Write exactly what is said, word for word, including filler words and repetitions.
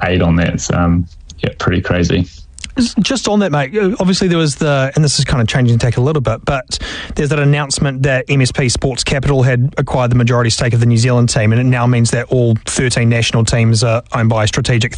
paid on that. It's um, yeah, pretty crazy. Just on that, mate, obviously there was the, and this is kind of changing tack a little bit, but there's that announcement that M S P Sports Capital had acquired the majority stake of the New Zealand team, and it now means that all thirteen national teams are owned by a strategic